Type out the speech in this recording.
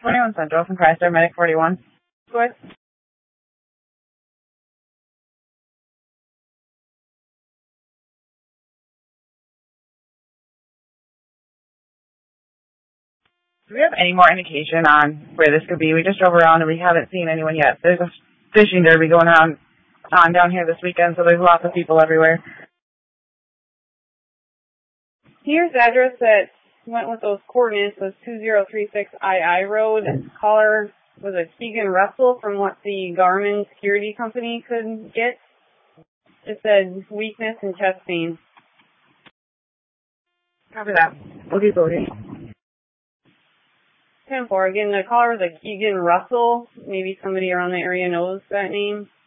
21 Central from Chrysler, Medic 41. Go ahead. Do we have any more indication on where this could be? We just drove around and we haven't seen anyone yet. There's a fishing derby going on down here this weekend, so there's lots of people everywhere. Here's the address that went with those coordinates, was 2036 II Road. Caller was a Keegan Russell from what the Garmin security company could get. It said weakness and chest pain. Copy that. We'll keep going. 10-4. Again, the caller was a Keegan Russell. Maybe somebody around the area knows that name.